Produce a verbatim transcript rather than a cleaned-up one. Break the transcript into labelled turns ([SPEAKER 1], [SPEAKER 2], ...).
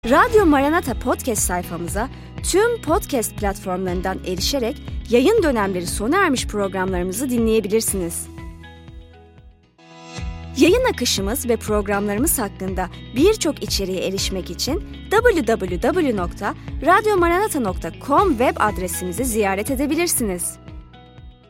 [SPEAKER 1] Radyo Maranatha podcast sayfamıza tüm podcast platformlarından erişerek yayın dönemleri sona ermiş programlarımızı dinleyebilirsiniz. Yayın akışımız ve programlarımız hakkında birçok içeriğe erişmek için double-u double-u double-u nokta radyo maranatha nokta com web adresimizi ziyaret edebilirsiniz.